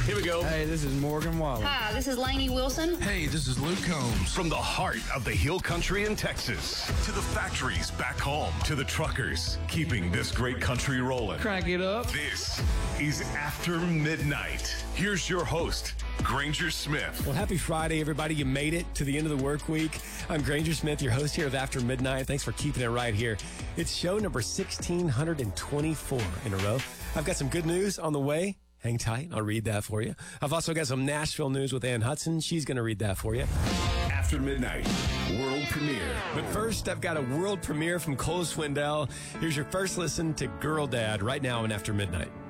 Here we go. Hey, this is Morgan Wallen. Hi, this is Lainey Wilson. Hey, this is Luke Combs. From the heart of the Hill Country in Texas to the factories back home to the truckers keeping this great country rolling. Crank it up. This is After Midnight. Here's your host, Granger Smith. Well, happy Friday, everybody. You made it to the end of the work week. I'm Granger Smith, your host here of After Midnight. Thanks for keeping it right here. It's show number 1,624 in a row. I've got some good news on the way. Hang tight. I'll read that for you. I've also got some Nashville news with Ann Hudson. She's going to read that for you. After Midnight, world premiere. But first, I've got a world premiere from Cole Swindell. Here's your first listen to Girl Dad right now on After Midnight.